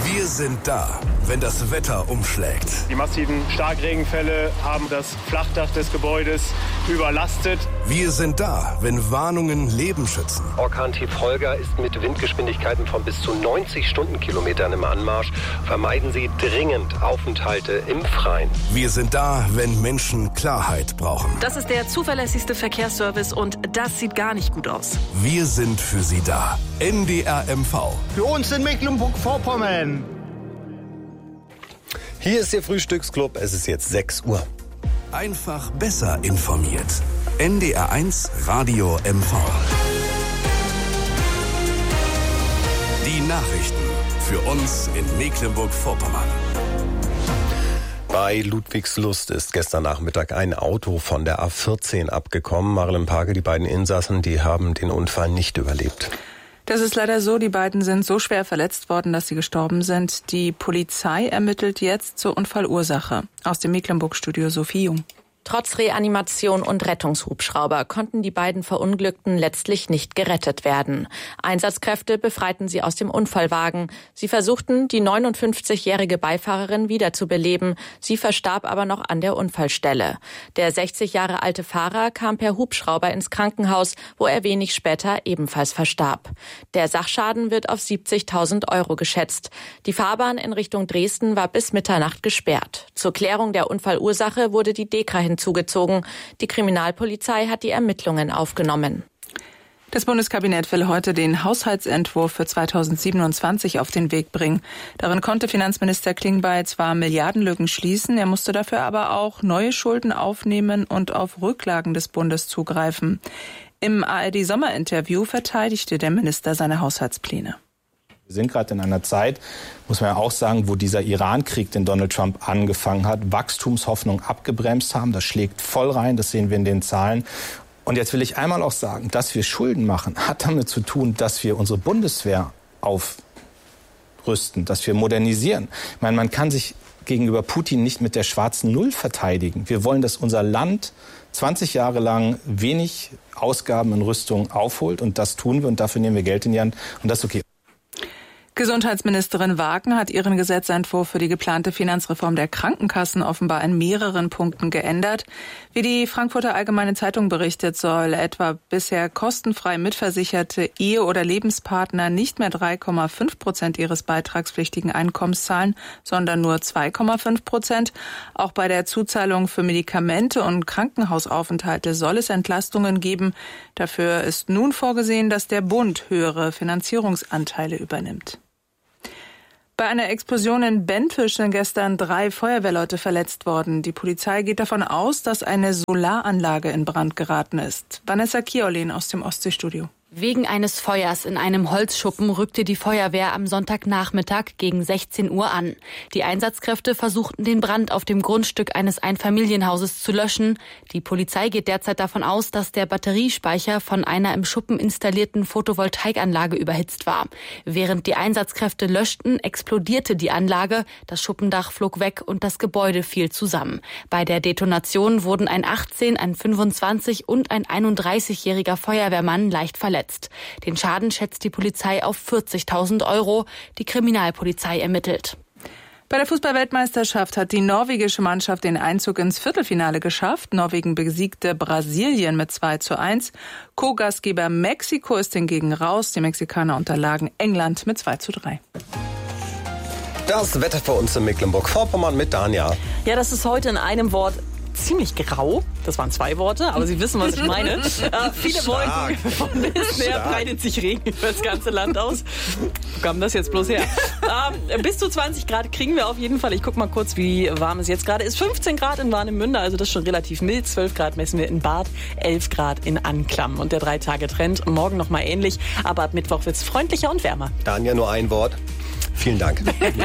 Wir sind da, wenn das Wetter umschlägt. Die massiven Starkregenfälle haben das Flachdach des Gebäudes überlastet. Wir sind da, wenn Warnungen Leben schützen. Orkan-Tief Holger ist mit Windgeschwindigkeiten von bis zu 90 Stundenkilometern im Anmarsch. Vermeiden Sie dringend Aufenthalte im Freien. Wir sind da, wenn Menschen Klarheit brauchen. Das ist der zuverlässigste Verkehrsservice und das sieht gar nicht gut aus. Wir sind für Sie da. NDR MV. Für uns in Mecklenburg-Vorpommern. Hier ist Ihr Frühstücksclub. Es ist jetzt 6 Uhr. Einfach besser informiert. NDR 1 Radio MV. Die Nachrichten für uns in Mecklenburg-Vorpommern. Bei Ludwigslust ist gestern Nachmittag ein Auto von der A14 abgekommen. Marilyn Page, die beiden Insassen, die haben den Unfall nicht überlebt. Das ist leider so. Die beiden sind so schwer verletzt worden, dass sie gestorben sind. Die Polizei ermittelt jetzt zur Unfallursache. Aus dem Mecklenburg-Studio Sophie Jung. Trotz Reanimation und Rettungshubschrauber konnten die beiden Verunglückten letztlich nicht gerettet werden. Einsatzkräfte befreiten sie aus dem Unfallwagen. Sie versuchten, die 59-jährige Beifahrerin wiederzubeleben. Sie verstarb aber noch an der Unfallstelle. Der 60 Jahre alte Fahrer kam per Hubschrauber ins Krankenhaus, wo er wenig später ebenfalls verstarb. Der Sachschaden wird auf 70.000 € geschätzt. Die Fahrbahn in Richtung Dresden war bis Mitternacht gesperrt. Zur Klärung der Unfallursache wurde die DEKRA hinzugezogen. Die Kriminalpolizei hat die Ermittlungen aufgenommen. Das Bundeskabinett will heute den Haushaltsentwurf für 2027 auf den Weg bringen. Darin konnte Finanzminister Klingbeil zwar Milliardenlücken schließen, er musste dafür aber auch neue Schulden aufnehmen und auf Rücklagen des Bundes zugreifen. Im ARD-Sommerinterview verteidigte der Minister seine Haushaltspläne. Wir sind gerade in einer Zeit, muss man ja auch sagen, wo dieser Iran-Krieg, den Donald Trump angefangen hat, Wachstumshoffnung abgebremst haben. Das schlägt voll rein, das sehen wir in den Zahlen. Und jetzt will ich einmal auch sagen, dass wir Schulden machen, hat damit zu tun, dass wir unsere Bundeswehr aufrüsten, dass wir modernisieren. Ich meine, man kann sich gegenüber Putin nicht mit der schwarzen Null verteidigen. Wir wollen, dass unser Land 20 Jahre lang wenig Ausgaben in Rüstung aufholt. Und das tun wir und dafür nehmen wir Geld in die Hand. Und das ist okay. Gesundheitsministerin Wagen hat ihren Gesetzentwurf für die geplante Finanzreform der Krankenkassen offenbar in mehreren Punkten geändert. Wie die Frankfurter Allgemeine Zeitung berichtet, soll etwa bisher kostenfrei mitversicherte Ehe- oder Lebenspartner nicht mehr 3,5% ihres beitragspflichtigen Einkommens zahlen, sondern nur 2,5%. Auch bei der Zuzahlung für Medikamente und Krankenhausaufenthalte soll es Entlastungen geben. Dafür ist nun vorgesehen, dass der Bund höhere Finanzierungsanteile übernimmt. Bei einer Explosion in Benfisch sind gestern 3 Feuerwehrleute verletzt worden. Die Polizei geht davon aus, dass eine Solaranlage in Brand geraten ist. Vanessa Kiolin aus dem Ostseestudio. Wegen eines Feuers in einem Holzschuppen rückte die Feuerwehr am Sonntagnachmittag gegen 16 Uhr an. Die Einsatzkräfte versuchten, den Brand auf dem Grundstück eines Einfamilienhauses zu löschen. Die Polizei geht derzeit davon aus, dass der Batteriespeicher von einer im Schuppen installierten Photovoltaikanlage überhitzt war. Während die Einsatzkräfte löschten, explodierte die Anlage, das Schuppendach flog weg und das Gebäude fiel zusammen. Bei der Detonation wurden ein 18-, ein 25- und ein 31-jähriger Feuerwehrmann leicht verletzt. Den Schaden schätzt die Polizei auf 40.000 €. Die Kriminalpolizei ermittelt. Bei der Fußball-Weltmeisterschaft hat die norwegische Mannschaft den Einzug ins Viertelfinale geschafft. Norwegen besiegte Brasilien mit 2:1. Co-Gastgeber Mexiko ist hingegen raus. Die Mexikaner unterlagen England mit 2:3. Das Wetter für uns in Mecklenburg-Vorpommern mit Danja. Ja, das ist heute in einem Wort ziemlich grau. Das waren 2 Worte, aber Sie wissen, was ich meine. Viele Wolken, von bis näher breitet sich Regen über das ganze Land aus. Wo kam das jetzt bloß her? Bis zu 20 Grad kriegen wir auf jeden Fall. Ich gucke mal kurz, wie warm es jetzt gerade ist. 15 Grad in Warnemünde, also das ist schon relativ mild. 12 Grad messen wir in Barth, 11 Grad in Anklam. Und der 3-Tage-Trend morgen noch mal ähnlich, aber ab Mittwoch wird es freundlicher und wärmer. Danja, nur ein Wort. Vielen Dank.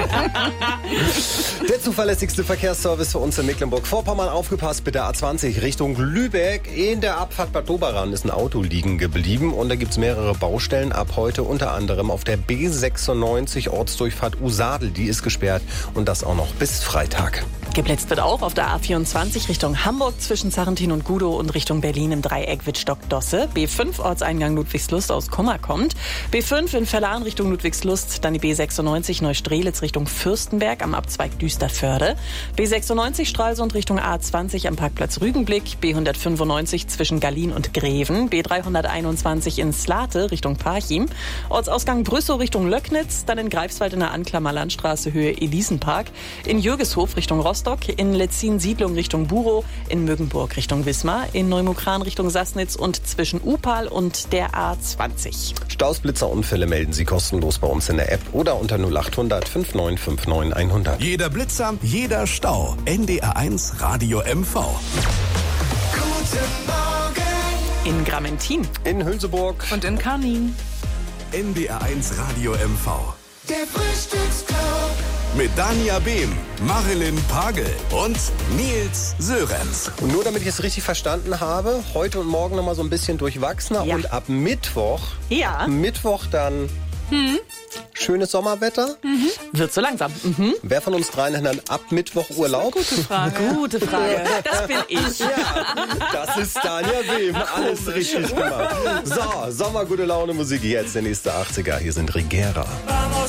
Der zuverlässigste Verkehrsservice für uns in Mecklenburg-Vorpommern. Aufgepasst, bitte A20 Richtung Lübeck. In der Abfahrt Bad Doberan ist ein Auto liegen geblieben und da gibt es mehrere Baustellen ab heute, unter anderem auf der B96 Ortsdurchfahrt Usadel. Die ist gesperrt und das auch noch bis Freitag. Geblitzt wird auch auf der A24 Richtung Hamburg zwischen Sarrentin und Gudow und Richtung Berlin im Dreieck Wittstock-Dosse. B5 Ortseingang Ludwigslust aus Kummer kommt. B5 in Verlan Richtung Ludwigslust, dann die B96 B95 Neustrelitz Richtung Fürstenberg am Abzweig Düsterförde. B96 Stralsund Richtung A20 am Parkplatz Rügenblick. B195 zwischen Gallien und Greven. B321 in Slate Richtung Parchim. Ortsausgang Brüssow Richtung Löcknitz. Dann in Greifswald in der Anklammer Landstraße Höhe Elisenpark. In Jürgeshof Richtung Rostock. In Letzin Siedlung Richtung Burow. In Mögenburg Richtung Wismar. In Neumukran Richtung Sassnitz und zwischen Upal und der A20. Staus, Blitzer, Unfälle melden Sie kostenlos bei uns in der App oder unter 0800 5959 100. Jeder Blitzer, jeder Stau. NDR1 Radio MV. Guten Morgen. In Grammentin. In Hülseburg. Und in Karnin. NDR1 Radio MV. Der Frühstücksclub. Mit Dania Behm, Marilyn Pagel und Nils Sörenz. Und nur damit ich es richtig verstanden habe, heute und morgen nochmal so ein bisschen durchwachsener und ab Mittwoch, dann schönes Sommerwetter. Wird so langsam. Wer von uns dreien hat dann ab Mittwoch Urlaub? Gute Frage. Gute Frage. Das bin ich. Ja, das ist Dania Behm. Alles richtig gemacht. So, Sommer, gute Laune Musik. Jetzt der nächste 80er. Hier sind Regera.